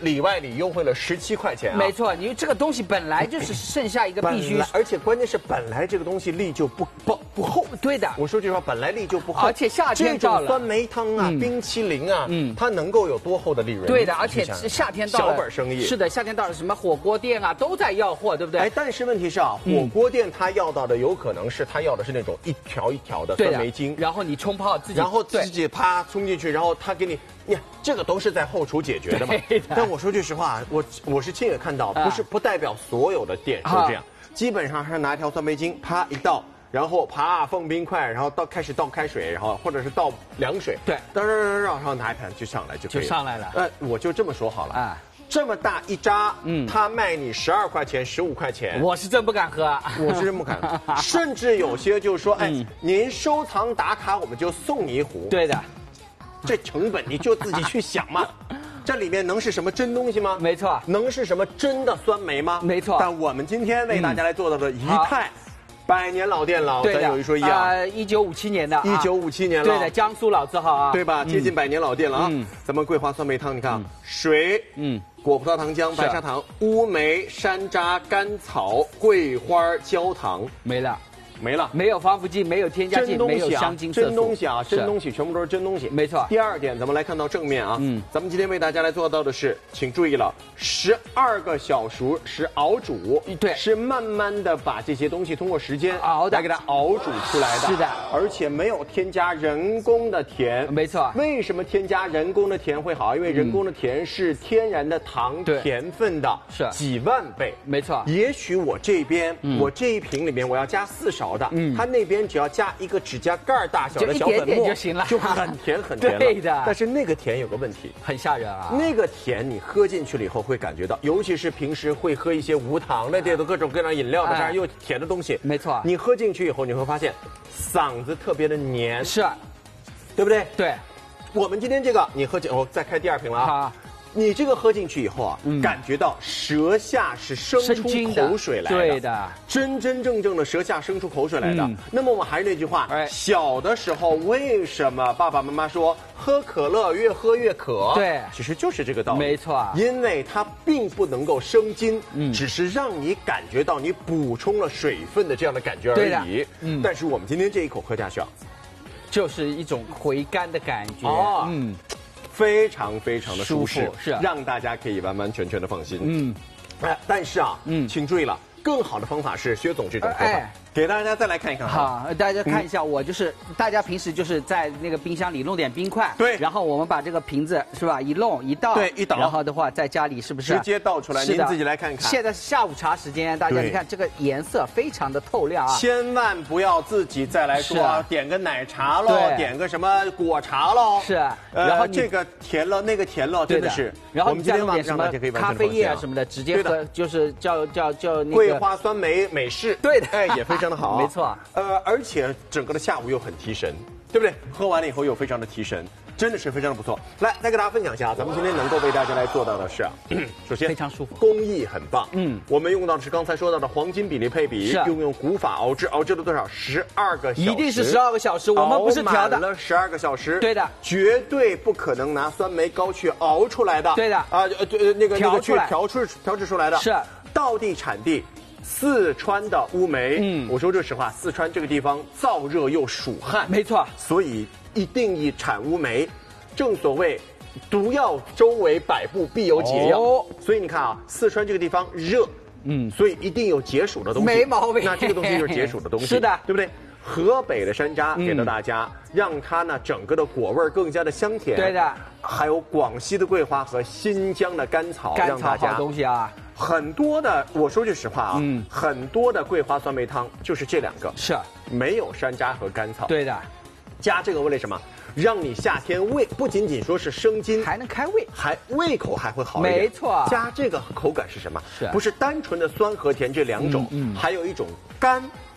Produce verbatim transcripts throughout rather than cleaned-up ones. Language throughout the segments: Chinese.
里外里优惠了十七块钱啊！ 没错，因为这个东西本来就是剩下一个必须， 而且关键是本来这个东西粒就不不不厚。 对的， 我说句实话，本来粒就不厚， 而且夏天到了， 这种酸梅汤啊、嗯、冰淇淋啊，嗯，它能够有多厚的利润？ 对的，而且夏天到了， 小本生意是的，夏天到了，什么火锅店啊都在要货，对不对？ 哎，但是问题是啊，火锅店他要到的有可能是他要的是那种一条一条的酸梅精， 然后你冲泡自己， 然后自己啪冲进去，然后他给你，你看这个都是在后厨解决的嘛。但我说句实话，我我是亲眼看到，不是不代表所有的店是这样，基本上是拿一条酸梅精，啪一倒。然后啪放冰块，然后倒开始倒开水，然后或者是倒凉水， 对， 当然然后拿一盘就上来就可以就上来了。 呃，我就这么说好了啊，这么大一扎，嗯，他卖你十二块钱、十五块钱， 我是真不敢喝， 我是真不敢喝，甚至有些就说，哎，嗯、您收藏打卡，我们就送你一壶。 对的， 这成本你就自己去想嘛。这里面能是什么真东西吗？ 没错。 能是什么真的酸梅吗？ 没错。 但我们今天为大家来做到的一派。嗯百年老店了， 咱有一说一啊， 呃，一九五七年的， 一九五七年了， 对的，江苏老字号啊， 对吧？接近百年老店了啊。嗯，咱们桂花酸梅汤，你看啊，水，嗯，果葡萄糖浆、白砂糖、乌梅、山楂、甘草、桂花、焦糖， 没了。 没了， 没有防腐剂，没有添加剂，没有香精色素， 真东西啊，真东西，全部都是真东西， 没错。 第二点，咱们来看到正面啊，嗯，咱们今天为大家来做到的是，请注意了，十二个小时是熬煮， 对， 是慢慢的把这些东西通过时间熬的， 来给它熬煮出来的， 是的， 而且没有添加人工的甜， 没错。 为什么添加人工的甜会好？因为人工的甜是天然的糖甜分的是几万倍， 没错。 也许我这边，我这一瓶里面我要加四勺的，嗯，它那边只要加一个指甲盖大小的小粉末就行了， 就很甜很甜了。 对的， 但是那个甜有个问题， 很吓人啊。 那个甜你喝进去了以后会感觉到，尤其是平时会喝一些无糖的这种各种各样饮料的，当然又甜的东西， 没错。 你喝进去以后，你会发现嗓子特别的黏， 是， 对不对？ 对。 我们今天这个，你喝进，我再开第二瓶了啊。你这个喝进去以后啊，嗯、感觉到舌下是生出口水来的， 对的， 真真正正的舌下生出口水来的。嗯、那么我还是那句话，哎、小的时候为什么爸爸妈妈说喝可乐越喝越渴？ 对， 其实就是这个道理， 没错。 因为它并不能够生津，嗯，只是让你感觉到你补充了水分的这样的感觉而已。嗯，但是我们今天这一口喝下去啊， 就是一种回甘的感觉。 哦，嗯。非常非常的舒适， 是让大家可以完完全全的放心。嗯，哎，但是啊，嗯，请注意了，更好的方法是薛总这种做法。哎，给大家再来看一看。 好，大家看一下，我就是大家平时就是在那个冰箱里弄点冰块， 对， 然后我们把这个瓶子是吧一弄一倒， 对，一倒， 然后的话在家里是不是直接倒出来？您自己来看看。 现在是下午茶时间，大家你看这个颜色非常的透亮啊！ 千万不要自己再来说点个奶茶喽，点个什么果茶喽， 是， 然后这个甜了那个甜了，真的是。 然后我们今天点什么咖啡液啊什么的，直接喝就是叫叫叫那个桂花酸梅美式， 对的， 哎，也非常的好， 没错。 呃，而且整个的下午又很提神，对不对？喝完了以后又非常的提神，真的是非常的不错。来，再给大家分享一下，咱们今天能够为大家来做到的是啊，首先非常舒服， 工艺很棒。嗯，我们用到的是刚才说到的黄金比例配比，用用古法熬制，熬制了多少？十二个小时， 一定是十二个小时，我们不是调的， 熬满了十二个小时， 对的， 绝对不可能拿酸梅膏去熬出来的， 对的， 啊，呃，那个那个去调出调制出来的， 是道地产地。四川的乌梅，嗯，我说这实话，四川这个地方燥热又暑旱， 没错， 所以一定以产乌梅。正所谓，毒药周围百步必有解药，哦、所以你看啊，四川这个地方热，嗯，所以一定有解暑的东西， 没毛病。 那这个东西就是解暑的东西， 是的， 对不对？河北的山楂给到大家，嗯、让它呢整个的果味更加的香甜， 对的。 还有广西的桂花和新疆的甘草， 甘草让大家好东西啊。 很多的，我说句实话啊，嗯，很多的桂花酸梅汤就是这两个， 是没有山楂和甘草， 对的， 加这个为了什么？让你夏天胃不仅仅说是生津， 还能开胃， 还胃口还会好一点。 没错， 加这个口感是什么？ 是不是单纯的酸和甜这两种？嗯，嗯还有一种甘。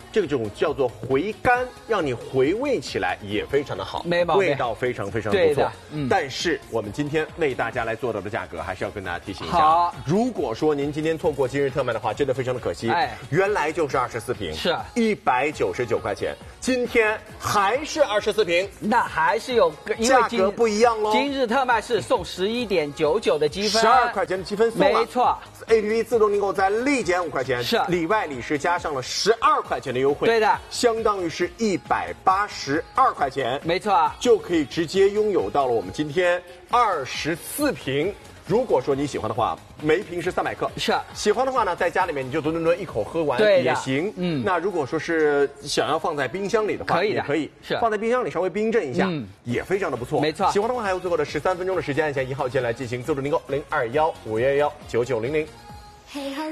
这种叫做回甘，让你回味起来也非常的好， 没毛病， 味道非常非常不错。 嗯， 但是我们今天为大家来做到的价格，还是要跟大家提醒一下。 好， 如果说您今天错过今日特卖的话，真的非常的可惜。哎，原来就是二十四瓶， 是一百九十九块钱，今天还是二十四瓶， 那还是有价格不一样喽。 今日特卖是送十一点九九的积分， 十二块钱的积分送了， 没错。 A P P 自动订购再立减五块钱， 是里外里是加上了十二块钱的优惠， 对的， 相当于是一百八十二块钱， 没错， 就可以直接拥有到了我们今天二十四瓶。如果说你喜欢的话，每一瓶是三百克， 是喜欢的话呢，在家里面你就吨吨吨一口喝完也行。嗯，那如果说是想要放在冰箱里的话， 可以的， 也可以是放在冰箱里稍微冰镇一下， 嗯， 也非常的不错。 没错， 喜欢的话还有最后的十三分钟的时间，按下一号键来进行自助订购零二幺五幺幺九九零零。